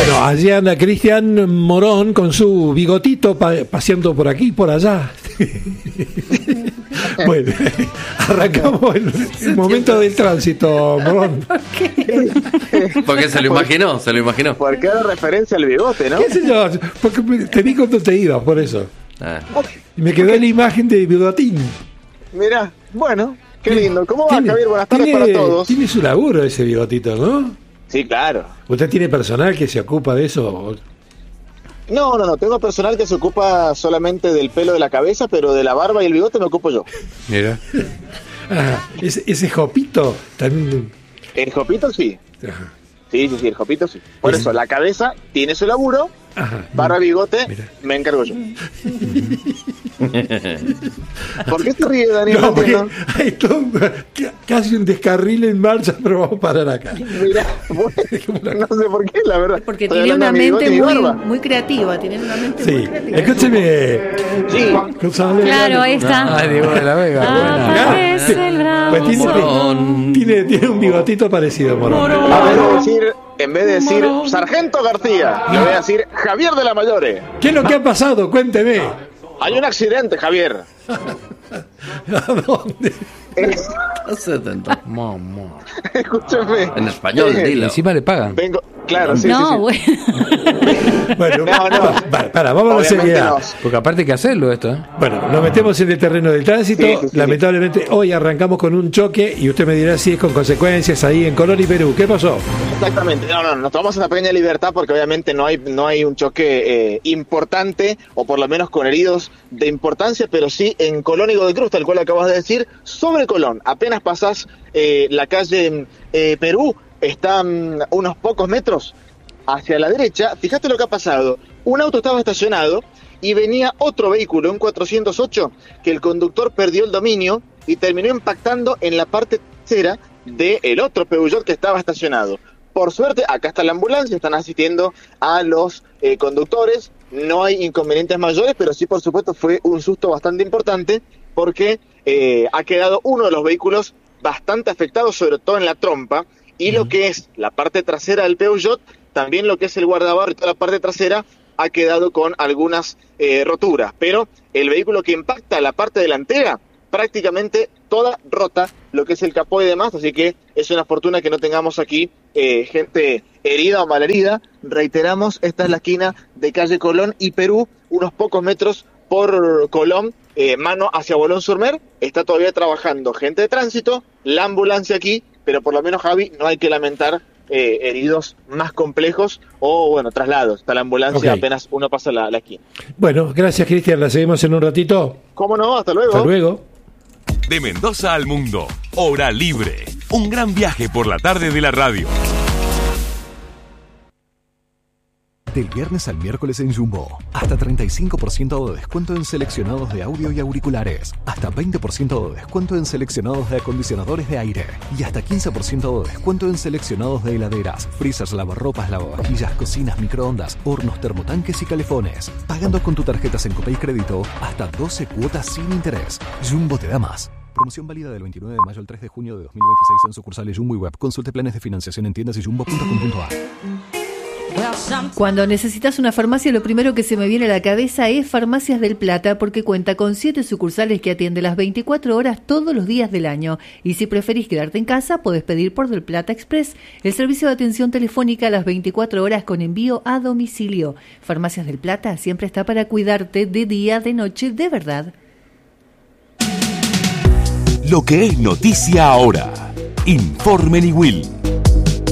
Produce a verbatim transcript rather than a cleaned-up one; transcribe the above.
Bueno, allí anda Cristian Morón con su bigotito pa- paseando por aquí y por allá. Bueno, arrancamos el, el momento del tránsito, Morón. ¿Por qué? Porque se lo imaginó, se lo imaginó. Porque era referencia al bigote, ¿no? ¿Qué sé yo? Porque me- te vi cuando te ibas, por eso. Ah. Y me quedó la imagen de bigotín. Mirá, bueno, qué lindo. ¿Cómo va, Tiene- Javier? Buenas tardes tiene- para todos. Tiene su laburo ese bigotito, ¿no? Sí, claro. ¿Usted tiene personal que se ocupa de eso? No, no, no. Tengo personal que se ocupa solamente del pelo de la cabeza, pero de la barba y el bigote me ocupo yo. Mira. Ah, ese, ese jopito también. El jopito sí. Ajá, Sí, sí, sí, el jopito sí. Por Sí. eso, la cabeza tiene su laburo, ajá. barba, bigote, Mira. me encargo yo. ¿Por qué se ríe, Daniel? No, No porque entiendo. hay todo un- ca- casi un descarril en marcha, pero vamos a parar acá. Mira, bueno, no sé por qué, la verdad. Porque Estoy tiene hablando una de mi bigote mente y mi muy, barba. muy creativa. Tiene una mente muy Sí, creativa. escúcheme. Sí, González. Claro, ahí está. Ay, Diego de la Vega. buena. Aparece el bravo Pues tiene, Morón. tiene, tiene un bigotito parecido, Morón. a vez de decir, en vez de decir Sargento García, le voy a decir Javier de la Mayore. ¿Qué es lo que ha pasado? Cuénteme. Hay un accidente, Javier. ¿A dónde? Es- Hace tanto. Mamá. Escúchame. En español, Eh, dilo. Encima le pagan. Vengo, claro, sí, No, sí, sí. bueno. Bueno, No, no. para, para, vamos a la Obviamente seriedad. no. Porque aparte hay que hacerlo esto, ¿eh? Bueno, nos metemos en el terreno del tránsito. Sí, sí, sí. Lamentablemente, hoy arrancamos con un choque y usted me dirá si es con consecuencias ahí en Colón y Perú. ¿Qué pasó? Exactamente. No, no, nos tomamos esa pequeña libertad porque obviamente no hay, no hay un choque eh, importante, o por lo menos con heridos de importancia, pero sí en Colón y Godoy Cruz, tal cual acabas de decir, sobre Colón. Apenas pasás eh, la calle eh, Perú, están unos pocos metros hacia la derecha. Fíjate lo que ha pasado. Un auto estaba estacionado y venía otro vehículo, un cuatrocientos ocho, que el conductor perdió el dominio y terminó impactando en la parte trasera del otro Peugeot que estaba estacionado. Por suerte, acá está la ambulancia, están asistiendo a los eh, conductores, no hay inconvenientes mayores, pero sí, por supuesto, fue un susto bastante importante porque eh, ha quedado uno de los vehículos bastante afectado, sobre todo en la trompa, y lo que es la parte trasera del Peugeot, también lo que es el guardabarro y toda la parte trasera, ha quedado con algunas eh, roturas, pero el vehículo que impacta la parte delantera, prácticamente toda rota, lo que es el capó y demás, así que es una fortuna que no tengamos aquí eh, gente herida o malherida. Reiteramos, esta es la esquina de calle Colón y Perú, unos pocos metros por Colón, eh, mano hacia Bolón Surmer. Está todavía trabajando gente de tránsito, la ambulancia aquí, pero por lo menos, Javi, no hay que lamentar eh, heridos más complejos o, bueno, traslados. Está la ambulancia, Ok. apenas uno pasa la, la esquina. Bueno, gracias, Cristian. La seguimos en un ratito. ¿Cómo no? Hasta luego. Hasta luego. De Mendoza al mundo, Hora Libre. Un gran viaje por la tarde de la radio. Del viernes al miércoles en Jumbo, hasta treinta y cinco por ciento de descuento en seleccionados de audio y auriculares, hasta veinte por ciento de descuento en seleccionados de acondicionadores de aire y hasta quince por ciento de descuento en seleccionados de heladeras, freezers, lavarropas, lavavajillas, cocinas, microondas, hornos, termotanques y calefones. Pagando con tu tarjeta Sencopay Crédito hasta doce cuotas sin interés. Jumbo te da más. Promoción válida del veintinueve de mayo al tres de junio de dos mil veintiséis en sucursales Jumbo y web. Consulte planes de financiación en tiendas y jumbo punto com punto a r. Cuando necesitas una farmacia, lo primero que se me viene a la cabeza es Farmacias del Plata, porque cuenta con siete sucursales que atienden las veinticuatro horas todos los días del año. Y si preferís quedarte en casa, podés pedir por Del Plata Express, el servicio de atención telefónica a las veinticuatro horas con envío a domicilio. Farmacias del Plata siempre está para cuidarte de día, de noche, de verdad. Lo que es noticia ahora. Informe Niwil.